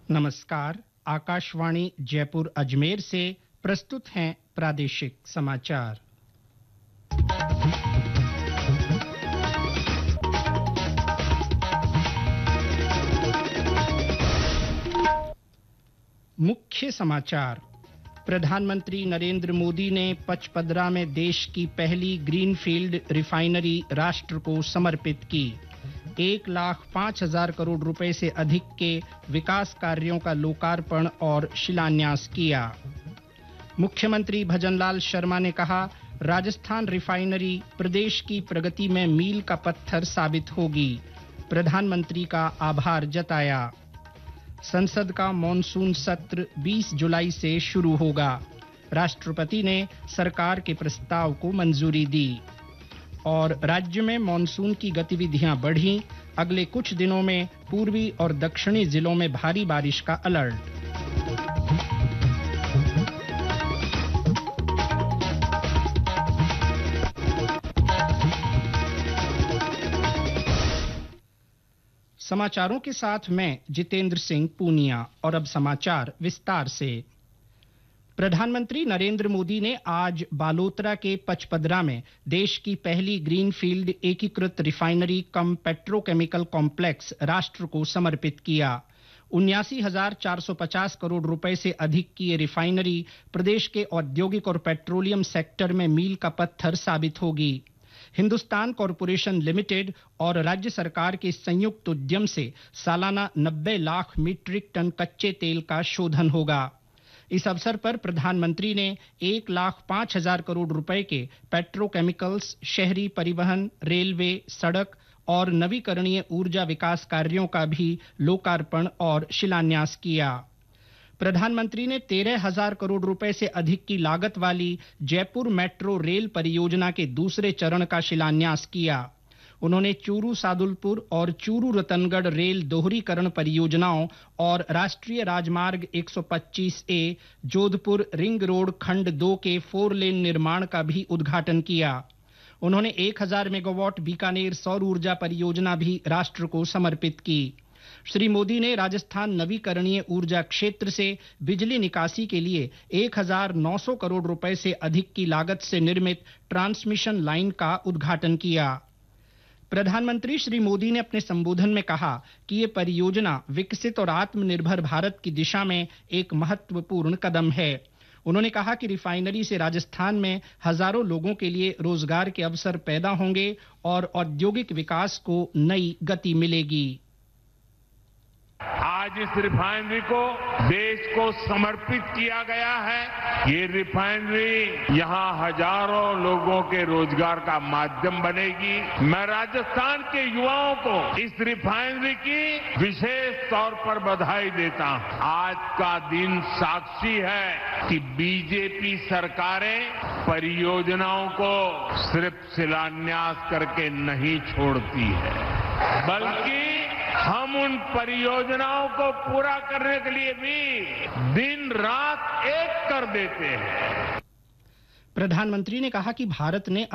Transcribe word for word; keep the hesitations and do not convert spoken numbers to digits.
नमस्कार, आकाशवाणी जयपुर अजमेर से प्रस्तुत हैं प्रादेशिक समाचार। मुख्य समाचार। प्रधानमंत्री नरेंद्र मोदी ने पचपदरा में देश की पहली ग्रीनफील्ड रिफाइनरी राष्ट्र को समर्पित की। एक लाख पांच हजार करोड़ रुपए से अधिक के विकास कार्यों का लोकार्पण और शिलान्यास किया। मुख्यमंत्री भजनलाल शर्मा ने कहा, राजस्थान रिफाइनरी प्रदेश की प्रगति में मील का पत्थर साबित होगी। प्रधानमंत्री का आभार जताया। संसद का मॉनसून सत्र बीस जुलाई से शुरू होगा। राष्ट्रपति ने सरकार के प्रस्ताव को मंजूरी दी। और राज्य में मॉनसून की गतिविधियां बढ़ी। अगले कुछ दिनों में पूर्वी और दक्षिणी जिलों में भारी बारिश का अलर्ट। समाचारों के साथ मैं जितेंद्र सिंह पूनिया। और अब समाचार विस्तार से। प्रधानमंत्री नरेंद्र मोदी ने आज बालोतरा के पचपदरा में देश की पहली ग्रीनफील्ड एकीकृत रिफाइनरी कम पेट्रोकेमिकल कॉम्प्लेक्स राष्ट्र को समर्पित किया। उन्यासी हजार चार सौ पचास करोड़ रुपए से अधिक की ये रिफाइनरी प्रदेश के औद्योगिक और पेट्रोलियम सेक्टर में मील का पत्थर साबित होगी। हिंदुस्तान कॉरपोरेशन लिमिटेड और राज्य सरकार के संयुक्त उद्यम से सालाना नब्बे लाख मीट्रिक टन कच्चे तेल का शोधन होगा। इस अवसर पर प्रधानमंत्री ने एक लाख पांच हजार करोड़ रुपए के पेट्रोकेमिकल्स, शहरी परिवहन, रेलवे, सड़क और नवीकरणीय ऊर्जा विकास कार्यों का भी लोकार्पण और शिलान्यास किया। प्रधानमंत्री ने तेरह हजार करोड़ रुपए से अधिक की लागत वाली जयपुर मेट्रो रेल परियोजना के दूसरे चरण का शिलान्यास किया। उन्होंने चूरू सादुलपुर और चूरू रतनगढ़ रेल दोहरीकरण परियोजनाओं और राष्ट्रीय राजमार्ग एक सौ पच्चीस ए जोधपुर रिंग रोड खंड दो के फोर लेन निर्माण का भी उद्घाटन किया। उन्होंने एक हजार मेगावाट बीकानेर सौर ऊर्जा परियोजना भी राष्ट्र को समर्पित की। श्री मोदी ने राजस्थान नवीकरणीय ऊर्जा क्षेत्र से बिजली निकासी के लिए एक हजार नौ सौ करोड़ रुपए से अधिक की लागत से निर्मित ट्रांसमिशन लाइन का उद्घाटन किया। प्रधानमंत्री श्री मोदी ने अपने संबोधन में कहा कि ये परियोजना विकसित और आत्मनिर्भर भारत की दिशा में एक महत्वपूर्ण कदम है। उन्होंने कहा कि रिफाइनरी से राजस्थान में हजारों लोगों के लिए रोजगार के अवसर पैदा होंगे और औद्योगिक विकास को नई गति मिलेगी। आज इस रिफाइनरी को देश को समर्पित किया गया है। ये रिफाइनरी यहां हजारों लोगों के रोजगार का माध्यम बनेगी। मैं राजस्थान के युवाओं को इस रिफाइनरी की विशेष तौर पर बधाई देता हूं। आज का दिन साक्षी है कि बीजेपी सरकारें परियोजनाओं को सिर्फ शिलान्यास करके नहीं छोड़ती है, बल्कि हम उन परियोजनाओं को पूरा करने के लिए भी दिन रात एक कर देते हैं। प्रधानमंत्री ने कहा कि भारत ने